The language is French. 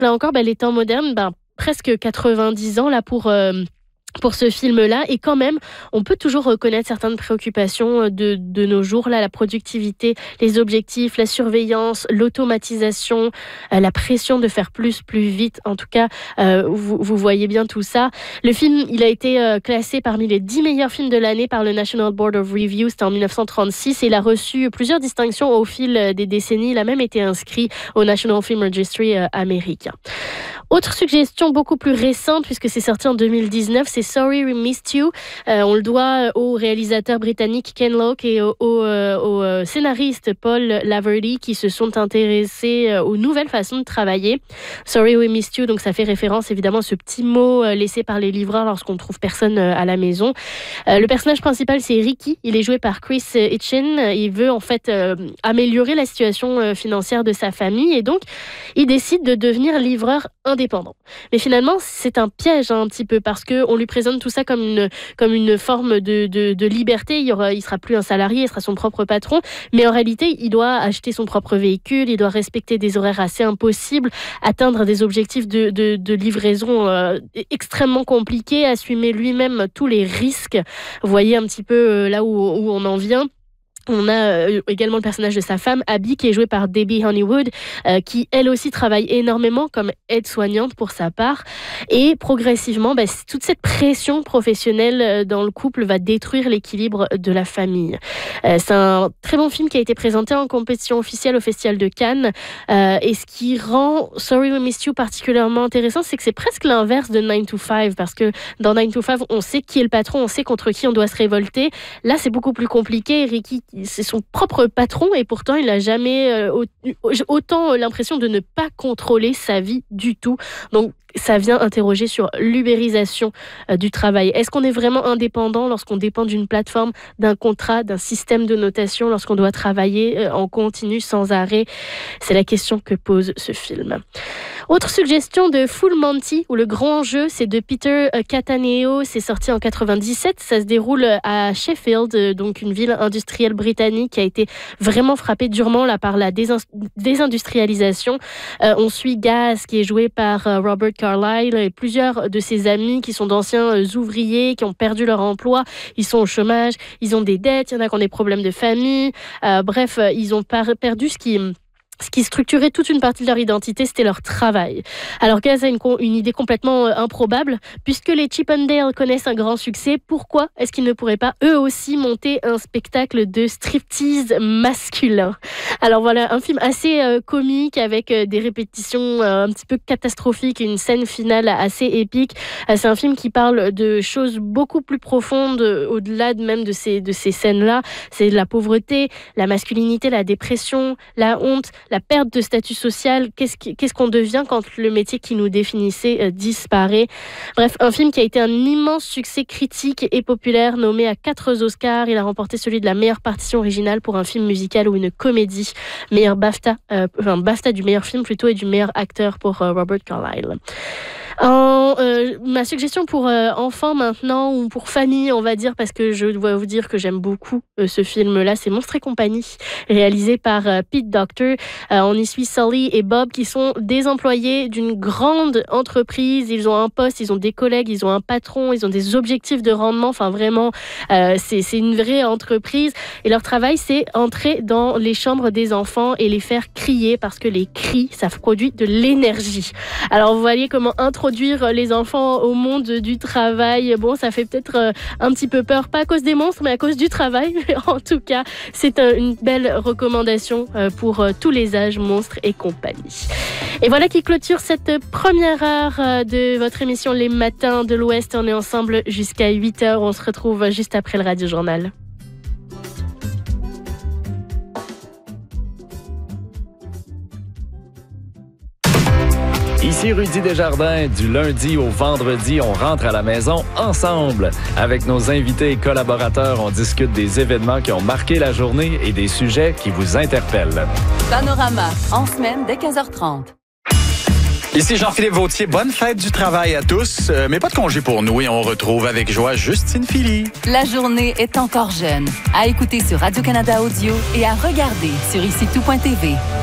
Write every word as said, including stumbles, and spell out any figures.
Là encore, bah, les temps modernes, bah, presque quatre-vingt-dix ans là pour... Euh, pour ce film-là, et quand même, on peut toujours reconnaître certaines préoccupations de, de nos jours, là, la productivité, les objectifs, la surveillance, l'automatisation, euh, la pression de faire plus, plus vite. En tout cas, euh, vous, vous voyez bien tout ça. Le film, il a été euh, classé parmi les dix meilleurs films de l'année par le National Board of Review, c'était en dix-neuf cent trente-six, et il a reçu plusieurs distinctions au fil des décennies. Il a même été inscrit au National Film Registry euh, américain. Autre suggestion beaucoup plus récente, puisque c'est sorti en deux mille dix-neuf, c'est Sorry We Missed You. Euh, on le doit au réalisateur britannique Ken Loach et au, au, euh, au euh, scénariste Paul Laverty, qui se sont intéressés euh, aux nouvelles façons de travailler. Sorry We Missed You, donc ça fait référence évidemment à ce petit mot euh, laissé par les livreurs lorsqu'on ne trouve personne euh, à la maison. Euh, le personnage principal, c'est Ricky. Il est joué par Chris Hitchin. Il veut en fait euh, améliorer la situation euh, financière de sa famille, et donc il décide de devenir livreur indépendant. Mais finalement, c'est un piège hein, un petit peu, parce qu'on lui présente tout ça comme une, comme une forme de, de, de liberté. Il ne sera plus un salarié, il sera son propre patron. Mais en réalité, il doit acheter son propre véhicule, il doit respecter des horaires assez impossibles, atteindre des objectifs de, de, de livraison euh, extrêmement compliqués, assumer lui-même tous les risques. Vous voyez un petit peu euh, là où, où on en vient. On a également le personnage de sa femme, Abby, qui est jouée par Debbie Honeywood, euh, qui elle aussi travaille énormément comme aide-soignante pour sa part. Et progressivement, bah, toute cette pression professionnelle dans le couple va détruire l'équilibre de la famille. Euh, c'est un très bon film qui a été présenté en compétition officielle au Festival de Cannes. Euh, et ce qui rend Sorry We Missed You particulièrement intéressant, c'est que c'est presque l'inverse de nine to five, parce que dans nine to five, on sait qui est le patron, on sait contre qui on doit se révolter. Là, c'est beaucoup plus compliqué. Ricky, c'est son propre patron, et pourtant il n'a jamais euh, autant l'impression de ne pas contrôler sa vie du tout. Donc ça vient interroger sur l'ubérisation euh, du travail. Est-ce qu'on est vraiment indépendant lorsqu'on dépend d'une plateforme, d'un contrat, d'un système de notation, lorsqu'on doit travailler euh, en continu sans arrêt? C'est la question que pose ce film. Autre suggestion de Full Monty, où le grand jeu, c'est de Peter Cattaneo. C'est sorti en quatre-vingt-dix-sept. Ça se déroule à Sheffield, donc une ville industrielle britannique qui a été vraiment frappée durement là, par la désin- désindustrialisation. Euh, on suit Gaz, qui est joué par euh, Robert Carlyle, et plusieurs de ses amis qui sont d'anciens euh, ouvriers, qui ont perdu leur emploi. Ils sont au chômage, ils ont des dettes, il y en a qui ont des problèmes de famille. Euh, bref, ils ont par- perdu ce qui... Ce qui structurait toute une partie de leur identité, c'était leur travail. Alors Gaz a une, une idée complètement euh, improbable. Puisque les Chip 'n Dale connaissent un grand succès, pourquoi est-ce qu'ils ne pourraient pas eux aussi monter un spectacle de striptease masculin? Alors voilà, un film assez euh, comique, avec euh, des répétitions euh, un petit peu catastrophiques et une scène finale assez épique. Euh, c'est un film qui parle de choses beaucoup plus profondes, euh, au-delà de même de ces, de ces scènes-là. C'est la pauvreté, la masculinité, la dépression, la honte, la perte de statut social, qu'est-ce, qui, qu'est-ce qu'on devient quand le métier qui nous définissait euh, disparaît. Bref, un film qui a été un immense succès critique et populaire, nommé à quatre Oscars. Il a remporté celui de la meilleure partition originale pour un film musical ou une comédie. Meilleur BAFTA, euh, enfin BAFTA du meilleur film plutôt, et du meilleur acteur pour euh, Robert Carlyle. En, euh, ma suggestion pour euh, enfants maintenant, ou pour famille, on va dire, parce que je dois vous dire que j'aime beaucoup euh, ce film-là, c'est Monstres et compagnie, réalisé par euh, Pete Docter. Euh, on y suit Sully et Bob, qui sont des employés d'une grande entreprise. Ils ont un poste, ils ont des collègues, ils ont un patron, ils ont des objectifs de rendement. Enfin, vraiment, euh, c'est, c'est une vraie entreprise. Et leur travail, c'est entrer dans les chambres des enfants et les faire crier, parce que les cris, ça produit de l'énergie. Alors, vous voyez comment introduire les enfants au monde du travail. Bon, ça fait peut-être euh, un petit peu peur, pas à cause des monstres, mais à cause du travail. En tout cas, c'est euh, une belle recommandation euh, pour euh, tous les âges, Monstres et compagnie. Et voilà qui clôture cette première heure euh, de votre émission Les Matins de l'Ouest. On est ensemble jusqu'à huit heures. On se retrouve juste après le Radio Journal. Ici Rudy Desjardins, du lundi au vendredi, on rentre à la maison ensemble. Avec nos invités et collaborateurs, on discute des événements qui ont marqué la journée et des sujets qui vous interpellent. Panorama, en semaine dès quinze heures trente. Ici Jean-Philippe Vautier, bonne fête du travail à tous, euh, mais pas de congé pour nous et on retrouve avec joie Justine Philly. La journée est encore jeune. À écouter sur Radio-Canada Audio et à regarder sur ici tout point t v.